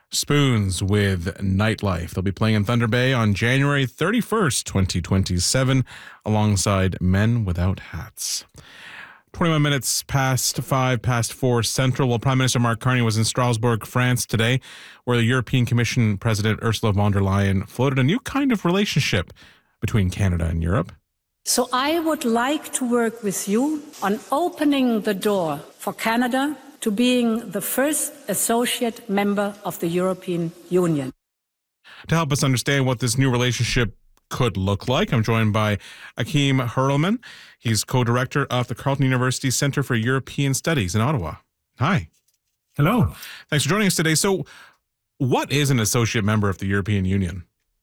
Spoons with Nightlife. They'll be playing in Thunder Bay on January 31st, 2027, alongside Men Without Hats. 21 minutes past 4 Central. Well, Prime Minister Mark Carney was in Strasbourg, France today, where the European Commission President Ursula von der Leyen floated a new kind of relationship between Canada and Europe. So I would like to work with you on opening the door for Canada to being the first associate member of the European Union. To help us understand what this new relationship could look like, I'm joined by Akim Hurlman. He's co-director of the Carleton University Centre for European Studies in Ottawa. Hi. Hello. Thanks for joining us today. So what is an associate member of the European Union?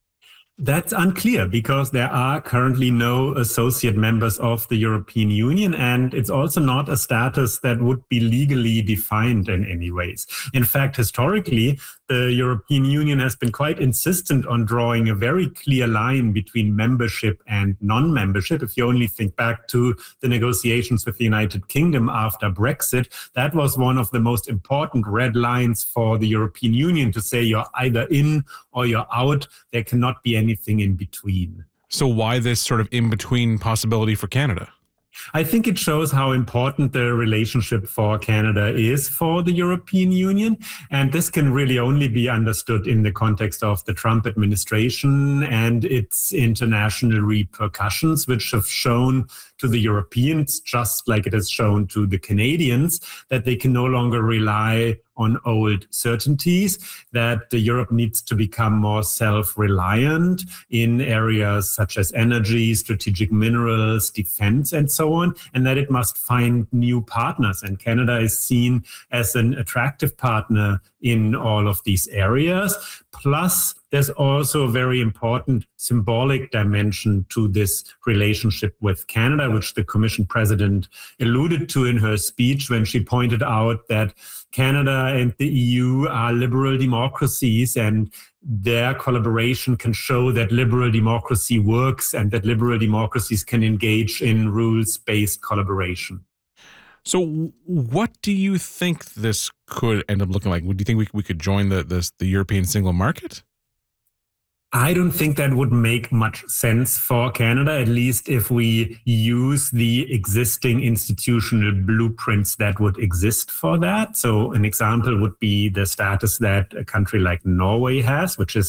That's unclear because there are currently no associate members of the European Union, and it's also not a status that would be legally defined in any ways. In fact, historically, the European Union has been quite insistent on drawing a very clear line between membership and non-membership. If you only think back to the negotiations with the United Kingdom after Brexit, that was one of the most important red lines for the European Union, to say you're either in or you're out. There cannot be anything in between. So why this sort of in-between possibility for Canada? I think it shows how important the relationship for Canada is for the European Union. And this can really only be understood in the context of the Trump administration and its international repercussions, which have shown to the Europeans, just like it has shown to the Canadians, that they can no longer rely on old certainties, that Europe needs to become more self-reliant in areas such as energy, strategic minerals, defense, and so on, and that it must find new partners. And Canada is seen as an attractive partner in all of these areas. Plus, there's also a very important symbolic dimension to this relationship with Canada, which the Commission President alluded to in her speech when she pointed out that Canada and the EU are liberal democracies, and their collaboration can show that liberal democracy works and that liberal democracies can engage in rules-based collaboration. So what do you think this could end up looking like? Do you think we could join the European single market? I don't think that would make much sense for Canada, at least if we use the existing institutional blueprints that would exist for that. So an example would be the status that a country like Norway has, which is